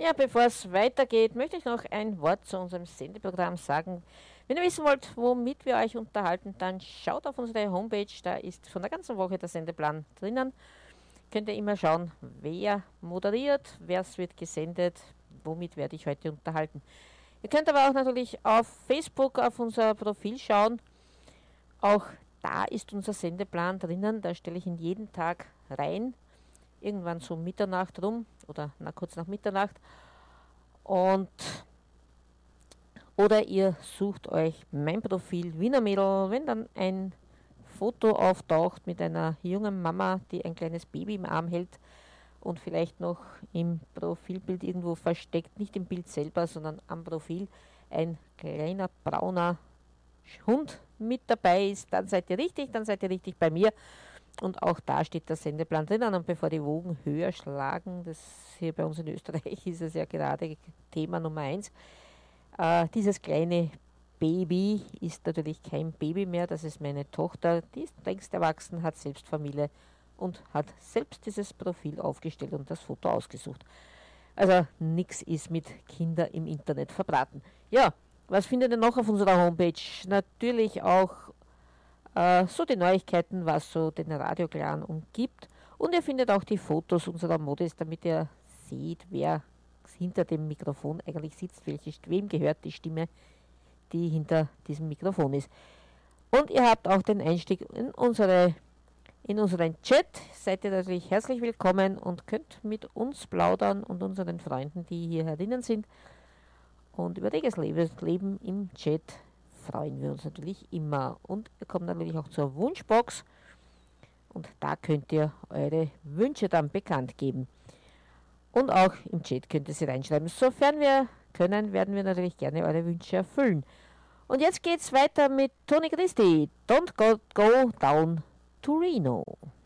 Ja, bevor es weitergeht, möchte ich noch ein Wort zu unserem Sendeprogramm sagen. Wenn ihr wissen wollt, womit wir euch unterhalten, dann schaut auf unsere Homepage, da ist von der ganzen Woche der Sendeplan drinnen. Könnt ihr immer schauen, wer moderiert, wer es wird gesendet, womit werde ich heute unterhalten. Ihr könnt aber auch natürlich auf Facebook auf unser Profil schauen. Auch da ist unser Sendeplan drinnen, da stelle ich ihn jeden Tag rein. Irgendwann so Mitternacht rum oder kurz nach Mitternacht. Und oder ihr sucht euch mein Profil Wiener Mädel, wenn dann ein Foto auftaucht mit einer jungen Mama, die ein kleines Baby im Arm hält und vielleicht noch im Profilbild irgendwo versteckt, nicht im Bild selber, sondern am Profil ein kleiner brauner Hund mit dabei ist, dann seid ihr richtig bei mir. Und auch da steht der Sendeplan drinnen. Und bevor die Wogen höher schlagen, das hier bei uns in Österreich ist es ja gerade Thema Nummer 1, dieses kleine Baby ist natürlich kein Baby mehr, das ist meine Tochter, die ist längst erwachsen, hat selbst Familie und hat selbst dieses Profil aufgestellt und das Foto ausgesucht. Also nichts ist mit Kindern im Internet verbraten. Ja, was findet ihr noch auf unserer Homepage? Natürlich auch so die Neuigkeiten, was so den Radioclan umgibt. Und ihr findet auch die Fotos unserer Modis, damit ihr seht, wer hinter dem Mikrofon eigentlich sitzt, wem gehört die Stimme, die hinter diesem Mikrofon ist. Und ihr habt auch den Einstieg in unseren Chat. Seid ihr natürlich herzlich willkommen und könnt mit uns plaudern und unseren Freunden, die hier herinnen sind. Und über das Leben im Chat freuen wir uns natürlich immer. Und ihr kommt natürlich auch zur Wunschbox und da könnt ihr eure Wünsche dann bekannt geben. Und auch im Chat könnt ihr sie reinschreiben. Sofern wir können, werden wir natürlich gerne eure Wünsche erfüllen. Und jetzt geht's weiter mit Tony Christie. Don't go down to Reno.